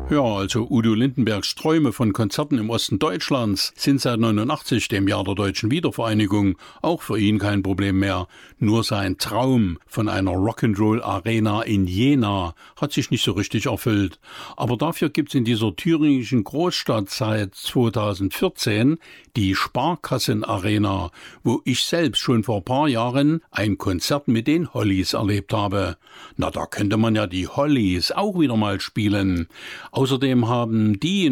Ja, also Udo Lindenbergs Träume von Konzerten im Osten Deutschlands sind seit 89, dem Jahr der deutschen Wiedervereinigung, auch für ihn kein Problem mehr. Nur sein Traum von einer Rock'n'Roll-Arena in Jena hat sich nicht so richtig erfüllt. Aber dafür gibt's in dieser thüringischen Großstadt seit 2014 die Sparkassen-Arena, wo ich selbst schon vor ein paar Jahren ein Konzert mit den Hollies erlebt habe. Na, da könnte man ja die Hollies auch wieder mal spielen. Außerdem haben die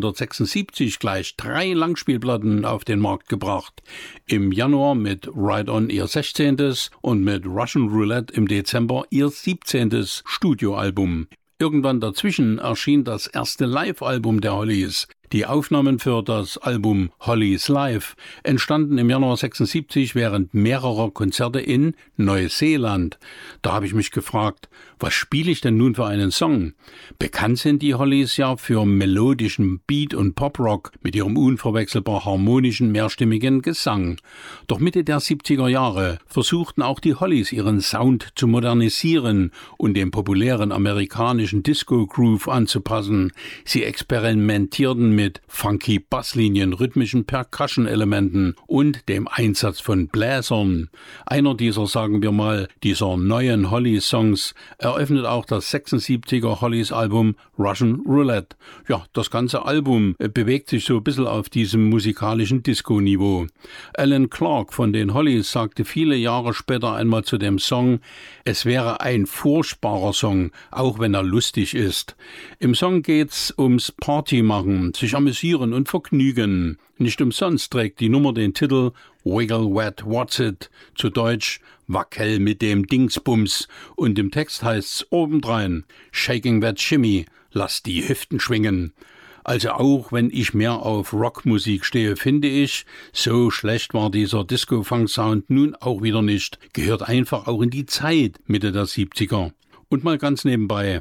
1976 gleich 3 Langspielplatten auf den Markt gebracht. Im Januar mit Ride On ihr 16. und mit Russian Roulette im Dezember ihr 17. Studioalbum. Irgendwann dazwischen erschien das erste Live-Album der Hollies. Die Aufnahmen für das Album Hollies Live entstanden im Januar 76 während mehrerer Konzerte in Neuseeland. Da habe ich mich gefragt, was spiele ich denn nun für einen Song? Bekannt sind die Hollies ja für melodischen Beat- und Pop-Rock mit ihrem unverwechselbar harmonischen, mehrstimmigen Gesang. Doch Mitte der 70er Jahre versuchten auch die Hollies ihren Sound zu modernisieren und dem populären amerikanischen Disco-Groove anzupassen. Sie experimentierten mit funky Basslinien, rhythmischen Percussion-Elementen und dem Einsatz von Bläsern. Einer dieser, sagen wir mal, dieser neuen Hollies-Songs eröffnet auch das 76er Hollies-Album Russian Roulette. Ja, das ganze Album bewegt sich so ein bisschen auf diesem musikalischen Disco-Niveau. Alan Clark von den Hollies sagte viele Jahre später einmal zu dem Song, es wäre ein furchtbarer Song, auch wenn er lustig ist. Im Song geht's ums Partymachen, sich amüsieren und vergnügen. Nicht umsonst trägt die Nummer den Titel Wiggle Wet What's It, zu Deutsch Wackel mit dem Dingsbums, und im Text heißt's obendrein Shaking That Shimmy, lass die Hüften schwingen. Also auch wenn ich mehr auf Rockmusik stehe, finde ich, so schlecht war dieser Disco-Funk-Sound nun auch wieder nicht. Gehört einfach auch in die Zeit Mitte der 70er. Und mal ganz nebenbei,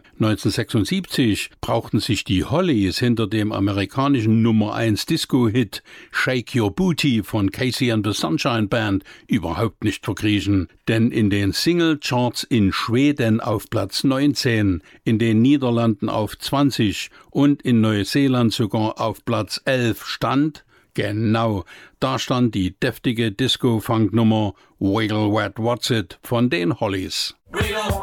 1976 brauchten sich die Hollies hinter dem amerikanischen Nummer 1 Disco-Hit Shake Your Booty von Casey and the Sunshine Band überhaupt nicht verkriechen. Denn in den Single-Charts in Schweden auf Platz 19, in den Niederlanden auf 20 und in Neuseeland sogar auf Platz 11 stand, genau, da stand die deftige Disco-Funk-Nummer Wiggle Wet What's It von den Hollies. Wiggle.